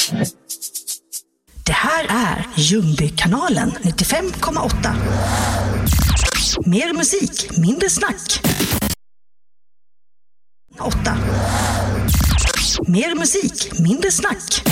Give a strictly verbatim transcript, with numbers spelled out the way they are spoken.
Det här är Ljungbykanalen nittiofem komma åtta. Mer musik, mindre snack. åtta. Mer musik, mindre snack.